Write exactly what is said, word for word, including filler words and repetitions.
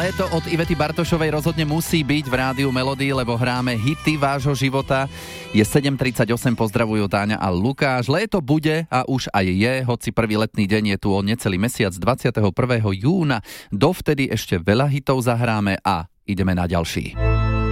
Léto od Ivety Bartošovej rozhodne musí byť v Rádiu Melody, lebo hráme hity vášho života. Je sedem tridsaťosem, pozdravujú Táňa a Lukáš. Léto bude a už aj je, hoci prvý letný deň je tu o necelý mesiac, dvadsiateho prvého júna. Dovtedy ešte veľa hitov zahráme a ideme na ďalší.